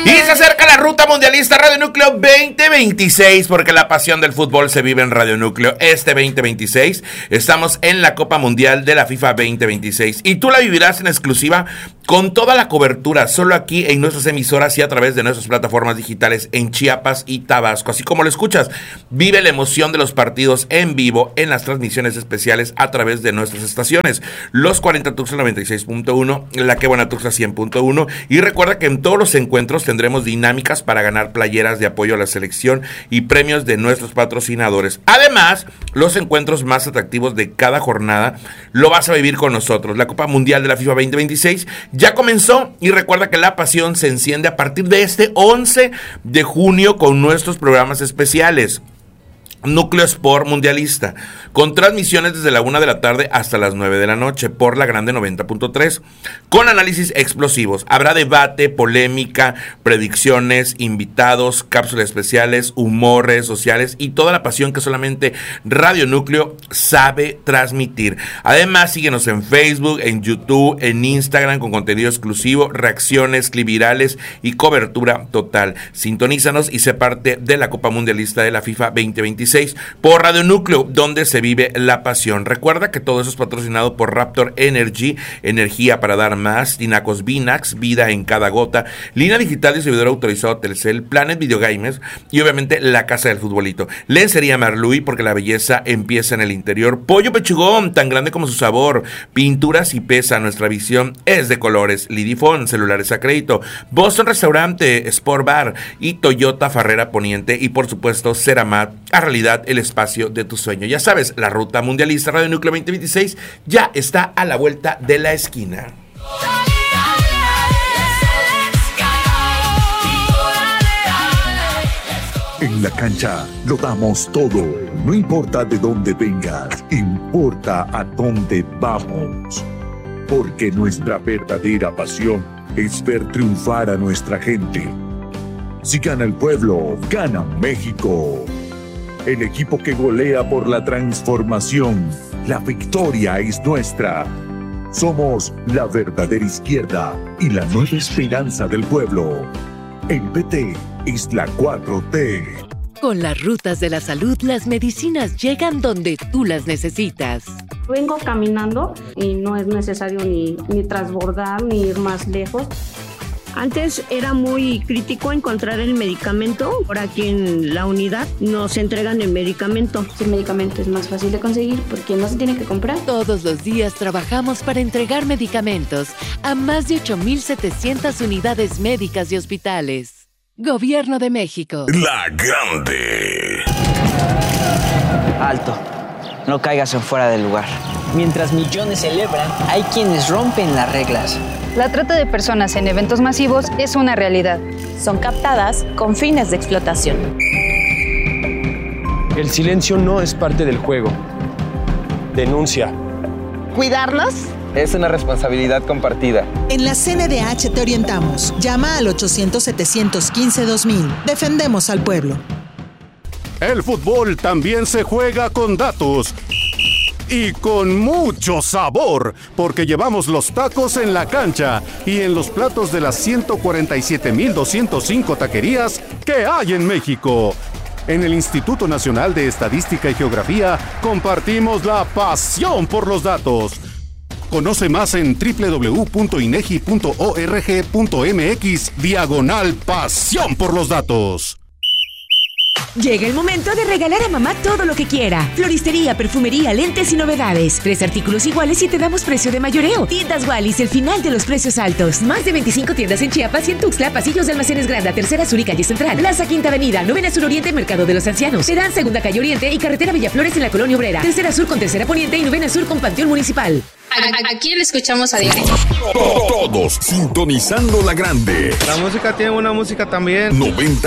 Y se acerca la ruta mundialista Radio Núcleo 2026, porque la pasión del fútbol se vive en Radio Núcleo. Este 2026 estamos en la Copa Mundial de la FIFA 2026 y tú la vivirás en exclusiva con toda la cobertura, solo aquí en nuestras emisoras y a través de nuestras plataformas digitales en Chiapas y Tabasco. Así como lo escuchas, vive la emoción de los partidos en vivo en las transmisiones especiales a través de nuestras estaciones. Los 40 Tuxtla 96.1, la Que Buena Tuxtla 100.1, y recuerda que en todos los encuentros tendremos dinámicas para ganar playeras de apoyo a la selección y premios de nuestros patrocinadores. Además, los encuentros más atractivos de cada jornada lo vas a vivir con nosotros. La Copa Mundial de la FIFA 2026 ya comenzó y recuerda que la pasión se enciende a partir de este 11 de junio con nuestros programas especiales. Núcleo Sport Mundialista, con transmisiones desde la 1 de la tarde hasta las 9 de la noche por la Grande 90.3, con análisis explosivos. Habrá debate, polémica, predicciones, invitados, cápsulas especiales, humor, redes sociales y toda la pasión que solamente Radio Núcleo sabe transmitir. Además, síguenos en Facebook, en YouTube, en Instagram con contenido exclusivo, reacciones, clip virales y cobertura total. Sintonízanos y sé parte de la Copa Mundialista de la FIFA 2026 por Radio Núcleo, donde se vive la pasión. Recuerda que todo eso es patrocinado por Raptor Energy, energía para dar más, Tinacos Vinax, vida en cada gota, línea digital distribuidor autorizado Telcel, Planet Videogames y obviamente la Casa del Futbolito. Lencería Marluy, porque la belleza empieza en el interior. Pollo Pechugón, tan grande como su sabor. Pinturas y Pesa, nuestra visión es de colores. Lidifón, celulares a crédito. Boston Restaurante, Sport Bar y Toyota Farrera Poniente y por supuesto Ceramat, a realidad el espacio de tu sueño. Ya sabes, la ruta mundialista Radio Núcleo 2026 ya está a la vuelta de la esquina. En la cancha lo damos todo. No importa de dónde vengas, importa a dónde vamos. Porque nuestra verdadera pasión es ver triunfar a nuestra gente. Si gana el pueblo, gana México. El equipo que golea por la transformación. La victoria es nuestra. Somos la verdadera izquierda y la nueva esperanza del pueblo. El PT es la 4T. Con las rutas de la salud, las medicinas llegan donde tú las necesitas. Vengo caminando y no es necesario ni transbordar ni ir más lejos. Antes era muy crítico encontrar el medicamento. Ahora aquí en la unidad nos entregan el medicamento. El medicamento es más fácil de conseguir porque no se tiene que comprar. Todos los días trabajamos para entregar medicamentos a más de 8,700 unidades médicas y hospitales. Gobierno de México. La Grande. Alto. No caigas en fuera del lugar. Mientras millones celebran, hay quienes rompen las reglas. La trata de personas en eventos masivos es una realidad. Son captadas con fines de explotación. El silencio no es parte del juego. Denuncia. Cuidarnos es una responsabilidad compartida. En la CNDH te orientamos. Llama al 800-715-2000. Defendemos al pueblo. El fútbol también se juega con datos. Y con mucho sabor, porque llevamos los tacos en la cancha y en los platos de las 147,205 taquerías que hay en México. En el Instituto Nacional de Estadística y Geografía compartimos la pasión por los datos. Conoce más en www.inegi.org.mx/pasión por los datos. Llega el momento de regalar a mamá todo lo que quiera. Floristería, perfumería, lentes y novedades. 3 artículos iguales y te damos precio de mayoreo. Tiendas Wallis, el final de los precios altos. Más de 25 tiendas en Chiapas y en Tuxtla, pasillos de Almacenes Granda, Tercera Sur y Calle Central. Plaza Quinta Avenida, Novena Sur Oriente, Mercado de los Ancianos. Terán, Segunda Calle Oriente y Carretera Villaflores en la Colonia Obrera. Tercera Sur con Tercera Poniente y Novena Sur con Panteón Municipal. ¿A quién le escuchamos a diario? Todos sintonizando la Grande. La música tiene una música también. 90.3.